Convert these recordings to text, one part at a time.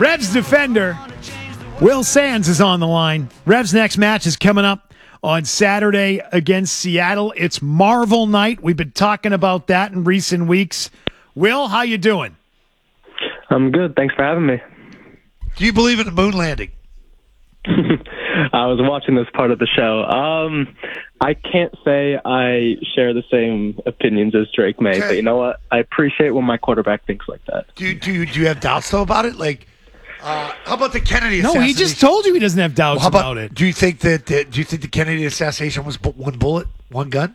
Revs defender Will Sands is on the line. Revs' next match is coming up on Saturday against Seattle. It's Marvel Night. We've been talking about that in recent weeks. Will, how you doing? I'm good. Thanks for having me. Do you believe in the moon landing? I was watching this part of the show. I can't say I share the same opinions as Drake May, but you know what? I appreciate when my quarterback thinks like that. Do you have doubts though about it? Like, how about the Kennedy assassination? No, he just told you he doesn't have doubts about it. Do you think that? Do you think the Kennedy assassination was one bullet, one gun?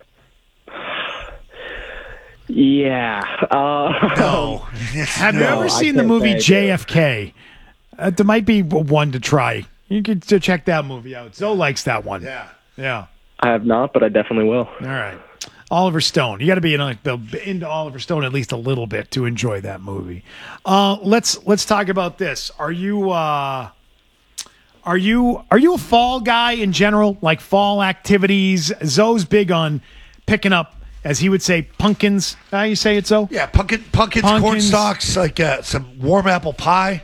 Yeah. No. Have you ever seen the movie JFK? There might be one to try. You could check that movie out. Zoe likes that one. Yeah. I have not, but I definitely will. All right. Oliver Stone. You got to be into Oliver Stone at least a little bit to enjoy that movie. Let's talk about this. Are you a fall guy in general? Like fall activities? Zoe's big on picking up, as he would say, pumpkins. How you say it, Zoe? Yeah, pumpkins, corn stalks, like some warm apple pie.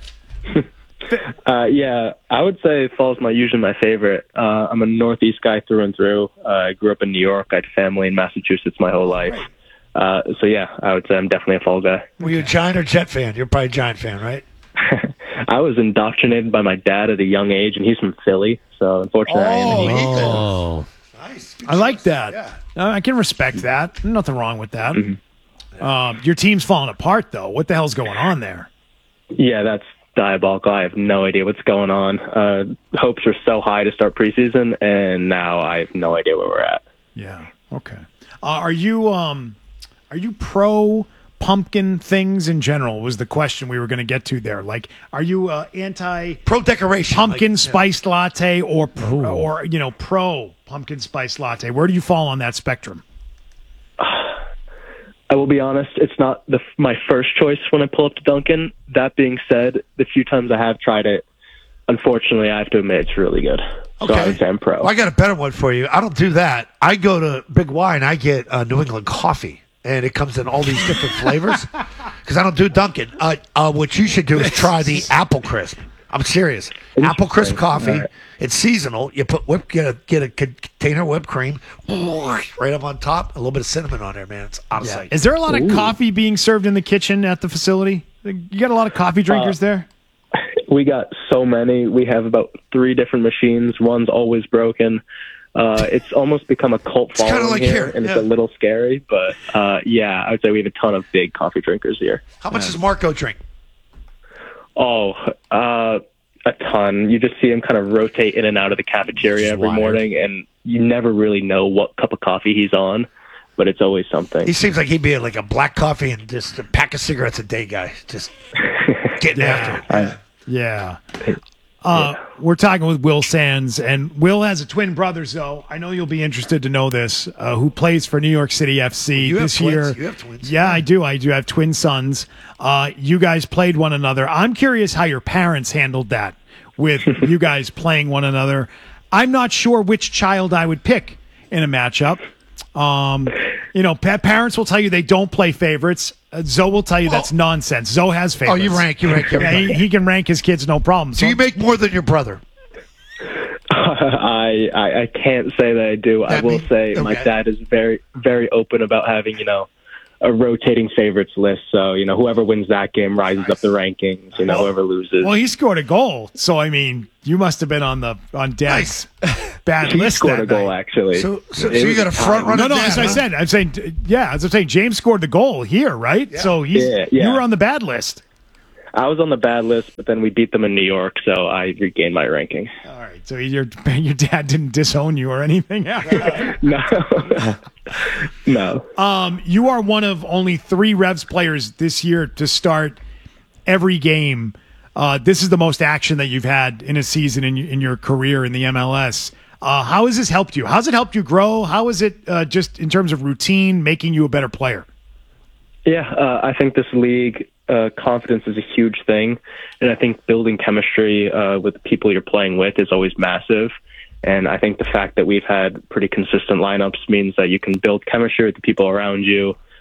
Yeah, I would say fall's usually my favorite. I'm a Northeast guy through and through. I grew up in New York. I had family in Massachusetts my whole life. So yeah, I would say I'm definitely a fall guy. Were you a Giant or Jet fan? You're probably a Giant fan, right? I was indoctrinated by my dad at a young age, and he's from Philly. So unfortunately, I am an Eagles fan. Oh, Nice. I like that. Yeah. I can respect that. Nothing wrong with that. Mm-hmm. Your team's falling apart, though. What the hell's going on there? Yeah, that's diabolical. I have no idea what's going on. Hopes were so high to start preseason, and now I have no idea where we're at. Yeah. Okay. Are you pro pumpkin things in general? Was the question we were going to get to there. Like, are you anti Pro decoration, pumpkin spiced latte or pro pumpkin spice latte? Where do you fall on that spectrum? I will be honest, it's not my first choice when I pull up to Dunkin'. That being said, the few times I have tried it, unfortunately, I have to admit it's really good. So I would say I'm pro. Well, I got a better one for you. I don't do that. I go to Big Y and I get New England coffee, and it comes in all these different flavors. Because I don't do Dunkin'. What you should do is try the Apple Crisp. I'm serious. Apple Crisp coffee. Right. It's seasonal. You put get a container of whipped cream right up on top. A little bit of cinnamon on there, man. It's out of sight. Is there a lot of coffee being served in the kitchen at the facility? You got a lot of coffee drinkers there? We got so many. We have about 3 different machines. One's always broken. It's almost become a cult following like here, here, and yeah. it's a little scary. But yeah, I would say we have a ton of big coffee drinkers here. How much does Marco drink? Oh, a ton. You just see him kind of rotate in and out of the cafeteria every morning, and you never really know what cup of coffee he's on, but it's always something. He seems like he'd be like a black coffee and just a pack of cigarettes a day guy. Just getting after it. Yeah. We're talking with Will Sands, and Will has a twin brother, so I know you'll be interested to know this, who plays for New York City FC You have this twins. year. You have twins. Yeah, I do. I have twin sons. You guys played one another. I'm curious how your parents handled that with you guys playing one another. I'm not sure which child I would pick in a matchup. Parents will tell you they don't play favorites. Zoe will tell you that's nonsense. Zoe has favorites. Oh, you rank. Yeah, he can rank his kids, no problem. So you make more than your brother. I can't say that I do. I will say my dad is very, very open about having, a rotating favorites list. So, whoever wins that game rises up the rankings, whoever loses. Well, he scored a goal. So, I mean, you must have been on Dad's bad he list scored that a goal, night. actually. So you got a front runner. No, as I said, I'm saying James scored the goal here, right? Yeah. So you were on the bad list. I was on the bad list, but then we beat them in New York, so I regained my ranking. All right, so your dad didn't disown you or anything? No. You are one of only 3 Revs players this year to start every game. This is the most action that you've had in a season in your career in the MLS. How has this helped you? How's it helped you grow? How is it just in terms of routine making you a better player? Yeah, I think this league, confidence is a huge thing. And I think building chemistry with the people you're playing with is always massive. And I think the fact that we've had pretty consistent lineups means that you can build chemistry with the people around you.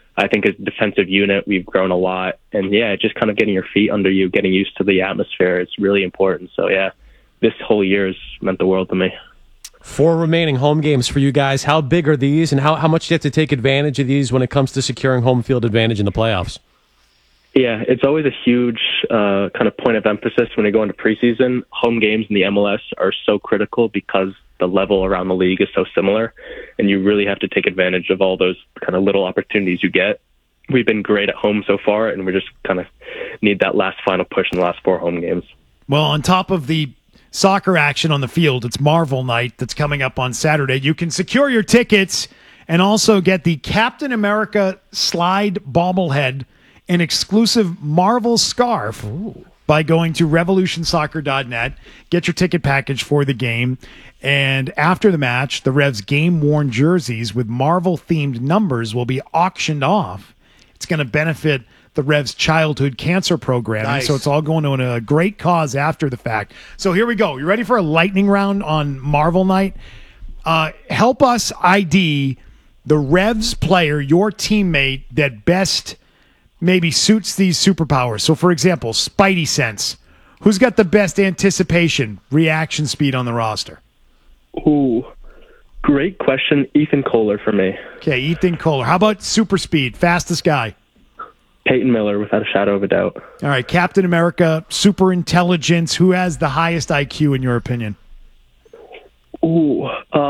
I think as a defensive unit, we've grown a lot. And, yeah, just kind of getting your feet under you, getting used to the atmosphere, it's really important. So, yeah, this whole year has meant the world to me. 4 remaining home games for you guys. How big are these, and how much do you have to take advantage of these when it comes to securing home field advantage in the playoffs? Yeah, it's always a huge kind of point of emphasis when we go into preseason. Home games in the MLS are so critical because the level around the league is so similar, and you really have to take advantage of all those kind of little opportunities you get. We've been great at home so far, and we just kind of need that last final push in the last 4 home games. Well, on top of the soccer action on the field, it's Marvel Night that's coming up on Saturday. You can secure your tickets and also get the Captain America slide bobblehead, an exclusive Marvel scarf, by going to revolutionsoccer.net. Get your ticket package for the game. And after the match, the Revs' game-worn jerseys with Marvel-themed numbers will be auctioned off. It's going to benefit the Revs' childhood cancer program. Nice. So it's all going to a great cause after the fact. So here we go. You ready for a lightning round on Marvel Night? Help us ID the Revs player, your teammate, that best maybe suits these superpowers. So, for example, Spidey Sense. Who's got the best anticipation, reaction speed on the roster? Ooh, great question. Ethan Kohler for me. Okay, Ethan Kohler. How about super speed, fastest guy? Peyton Miller, without a shadow of a doubt. All right, Captain America, super intelligence. Who has the highest IQ in your opinion? Ooh,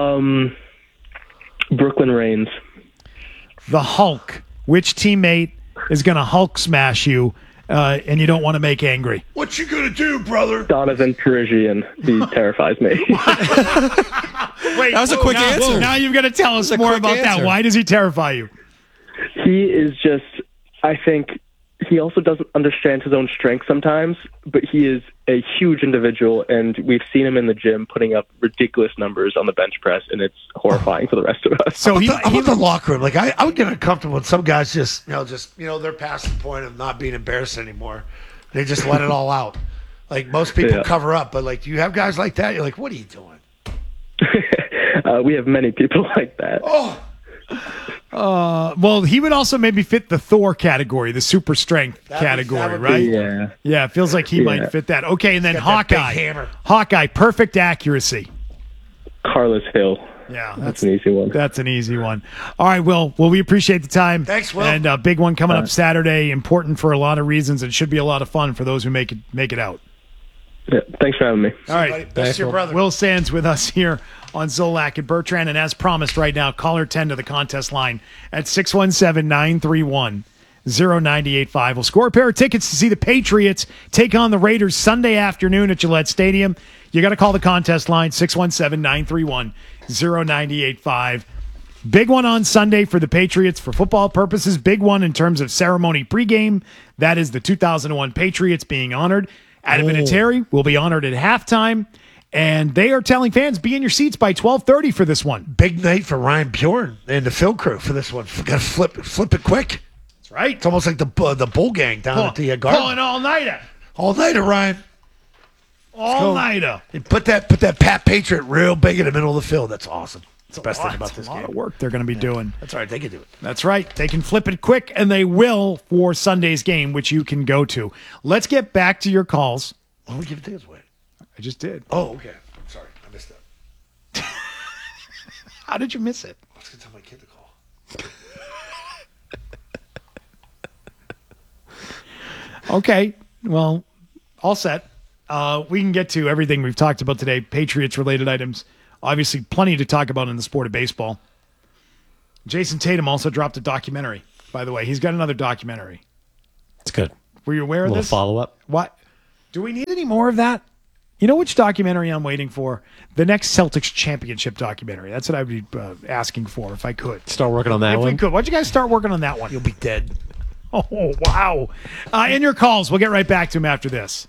Brooklyn Reigns. The Hulk. Which teammate is going to Hulk smash you and you don't want to make angry? What you gonna do, brother? Donovan Parisian. He terrifies me. Wait, That was a quick answer. Now you've got to tell us more about that. answer. Why does he terrify you? He is just, I think, he also doesn't understand his own strength sometimes, but he is a huge individual, and we've seen him in the gym putting up ridiculous numbers on the bench press, and it's horrifying for the rest of us. So I'm in the locker room. Like I would get uncomfortable when some guys just they're past the point of not being embarrassed anymore. They just let it all out. Like most people cover up, but like, do you have guys like that? You're like, what are you doing? We have many people like that. Well, he would also maybe fit the Thor category, the super strength category, that would right? Yeah. Yeah, it feels like he might fit that. Okay, and then got that big Hawkeye. hammer. Hawkeye, perfect accuracy. Carlos Hill. Yeah, That's an easy one. That's an easy one. All right, Will. Well, we appreciate the time. Thanks, Will. And a big one coming up Saturday. Important for a lot of reasons. It should be a lot of fun for those who make it out. Yeah, thanks for having me. All right. Best your brother. Will Sands with us here on Zolak and Bertrand. And as promised right now, caller 10 to the contest line at 617-931-0985. We'll score a pair of tickets to see the Patriots take on the Raiders Sunday afternoon at Gillette Stadium. You got to call the contest line, 617-931-0985. Big one on Sunday for the Patriots for football purposes. Big one in terms of ceremony pregame. That is the 2001 Patriots being honored. Adam Vinatieri will be honored at halftime. And they are telling fans, be in your seats by 12:30 for this one. Big night for Ryan Bjorn and the Phil crew for this one. Got to flip it quick. That's right. It's almost like the bull gang down at the garden. Pulling all-nighter. All nighter, Ryan. All-nighter. And put that Pat Patriot real big in the middle of the field. That's awesome. It's the best thing about this a lot game. of work they're going to be doing. That's all right. They can do it. That's right. They can flip it quick, and they will for Sunday's game, which you can go to. Let's get back to your calls. Why don't we give tickets away? I just did. Oh, okay. I'm sorry. I missed that. How did you miss it? I was going to tell my kid to call. Okay. Well, all set. We can get to everything we've talked about today, Patriots-related items. Obviously, plenty to talk about in the sport of baseball. Jason Tatum also dropped a documentary, by the way. He's got another documentary. It's good. Were you aware A of little this? follow-up. What? Do we need any more of that? You know which documentary I'm waiting for? The next Celtics championship documentary. That's what I'd be asking for if I could. Start working on that If we one. could. Why don't you guys start working on that one? You'll be dead. Oh, wow. In your calls. We'll get right back to him after this.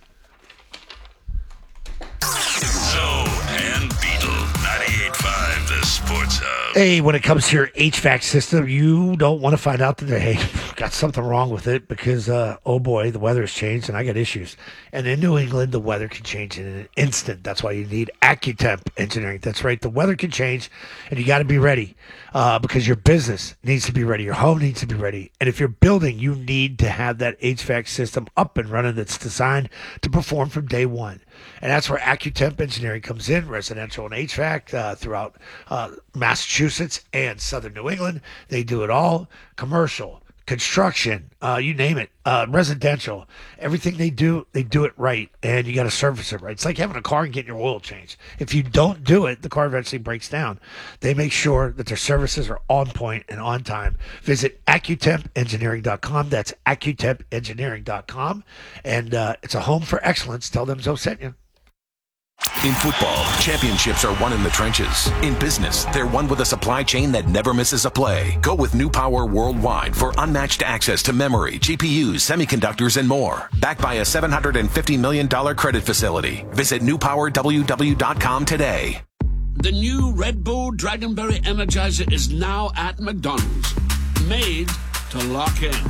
Zoe and Beetle, 98.5 The Sports Hey, when it comes to your HVAC system, you don't want to find out that hey, got something wrong with it because, oh boy, the weather has changed and I got issues. And in New England, the weather can change in an instant. That's why you need AccuTemp Engineering. That's right. The weather can change and you got to be ready because your business needs to be ready. Your home needs to be ready. And if you're building, you need to have that HVAC system up and running that's designed to perform from day one. And that's where AccuTemp Engineering comes in, residential and HVAC throughout Massachusetts and southern New England. They do it all, commercial, construction, you name it, residential. Everything they do it right, and you got to service it right. It's like having a car and getting your oil changed. If you don't do it, the car eventually breaks down. They make sure that their services are on point and on time. Visit AccuTempEngineering.com. That's AccuTempEngineering.com. And it's a home for excellence. Tell them Zoe sent you. In football, championships are won in the trenches. In business, they're won with a supply chain that never misses a play. Go with New Power Worldwide for unmatched access to memory, GPUs, semiconductors, and more. Backed by a $750 million credit facility. Visit newpowerww.com today. The new Red Bull Dragonberry Energizer is now at McDonald's. Made to lock in.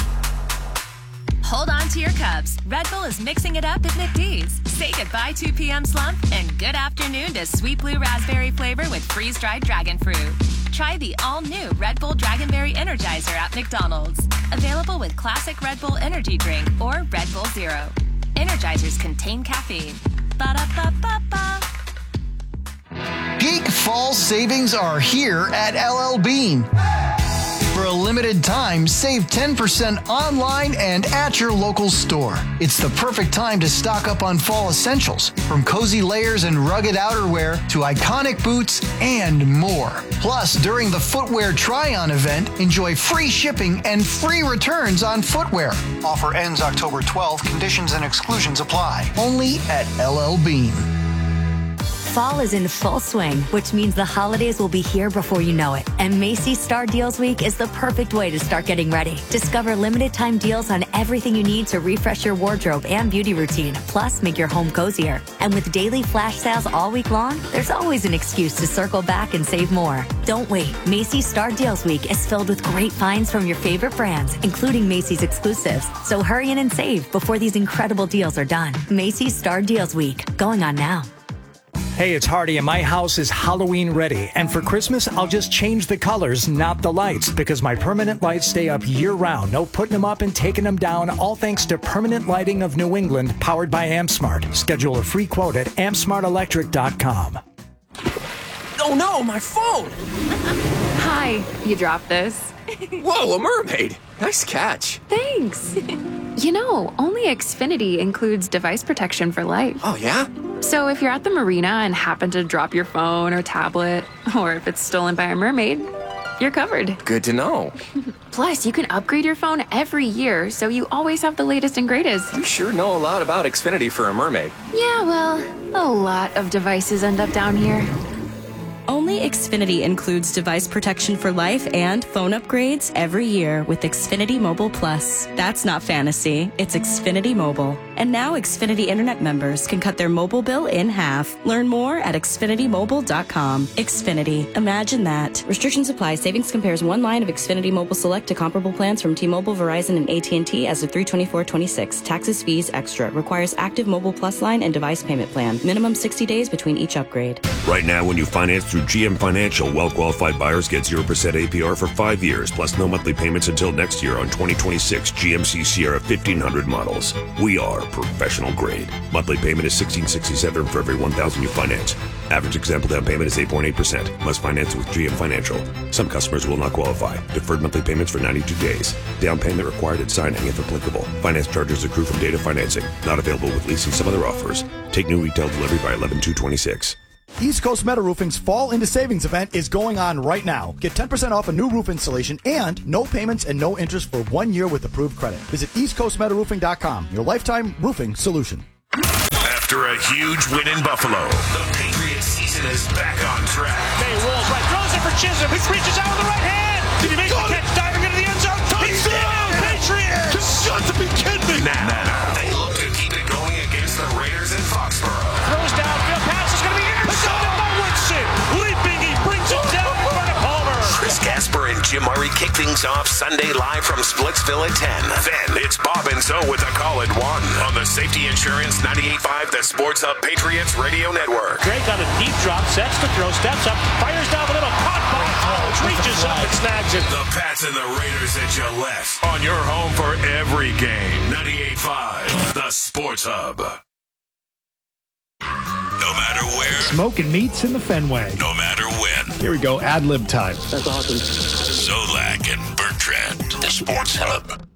Hold on to your cups. Red Bull is mixing it up at McD's. Say goodbye 2 p.m. slump and good afternoon to sweet blue raspberry flavor with freeze-dried dragon fruit. Try the all-new Red Bull Dragonberry Energizer at McDonald's. Available with classic Red Bull energy drink or Red Bull Zero. Energizers contain caffeine. Ba-da-ba-ba-ba. Peak fall savings are here at LL Bean. For a limited time, save 10% online and at your local store. It's the perfect time to stock up on fall essentials, from cozy layers and rugged outerwear to iconic boots and more. Plus, during the footwear try-on event, enjoy free shipping and free returns on footwear. Offer ends October 12th. Conditions and exclusions apply. Only at LL Bean. Fall is in full swing, which means the holidays will be here before you know it. And Macy's Star Deals Week is the perfect way to start getting ready. Discover limited time deals on everything you need to refresh your wardrobe and beauty routine, plus make your home cozier. And with daily flash sales all week long, there's always an excuse to circle back and save more. Don't wait. Macy's Star Deals Week is filled with great finds from your favorite brands, including Macy's exclusives. So hurry in and save before these incredible deals are done. Macy's Star Deals Week, going on now. Hey, it's Hardy, and my house is Halloween ready. And for Christmas, I'll just change the colors, not the lights, because my permanent lights stay up year-round. No putting them up and taking them down, all thanks to Permanent Lighting of New England, powered by AmSmart. Schedule a free quote at amsmartelectric.com. Oh no, my phone! Hi, you dropped this. Whoa, a mermaid! Nice catch. Thanks. You know, only Xfinity includes device protection for life. Oh, yeah? So if you're at the marina and happen to drop your phone or tablet, or if it's stolen by a mermaid, you're covered. Good to know. Plus, you can upgrade your phone every year, so you always have the latest and greatest. You sure know a lot about Xfinity for a mermaid. Yeah, well, a lot of devices end up down here. Only Xfinity includes device protection for life and phone upgrades every year with Xfinity Mobile Plus. That's not fantasy, it's Xfinity Mobile. And now Xfinity Internet members can cut their mobile bill in half. Learn more at xfinitymobile.com. Xfinity. Imagine that. Restrictions apply. Savings compares one line of Xfinity Mobile Select to comparable plans from T-Mobile, Verizon, and AT&T as of 3/24/26. Taxes, fees, extra. Requires active Mobile Plus line and device payment plan. Minimum 60 days between each upgrade. Right now, when you finance through GM Financial, well-qualified buyers get 0% APR for 5 years, plus no monthly payments until next year on 2026 GMC Sierra 1500 models. We are professional grade. Monthly payment is $1,667 for every $1,000 you finance. Average example down payment is 8.8%. Must finance with GM Financial. Some customers will not qualify. Deferred monthly payments for 92 days. Down payment required at signing if applicable. Finance charges accrue from date of financing. Not available with lease and some other offers. Take new retail delivery by 11/2/26. East Coast Metal Roofing's Fall into Savings event is going on right now. Get 10% off a new roof installation and no payments and no interest for 1 year with approved credit. Visit eastcoastmetalroofing.com, your lifetime roofing solution. After a huge win in Buffalo, the Patriots season is back on track. They rolls right, throws it for Chisholm. He reaches out with the right hand. Did he make the catch? Diving into the end zone. He's down. Patriots. Just got to be kidding me. Now, they look to keep it going against the Raiders in Foxborough. Throws downfield. Pass is going to be intercepted by Woodson. Leaping, he brings it down Jim Murray kick things off Sunday live from Splitsville at 10. Then it's Bob and Zoe with the call at 1 on the Safety Insurance 98.5, the Sports Hub Patriots Radio Network. Drake on a deep drop, sets to throw, steps up, fires down the middle, caught by Collins, reaches up and snags it. The Pats and the Raiders at Gillette. On your home for every game. 98.5, the Sports Hub. No matter where. Smoking meats in the Fenway. No matter when. Here we go. Ad lib time. That's awesome. Zolak and Bertrand. The Sports Hub.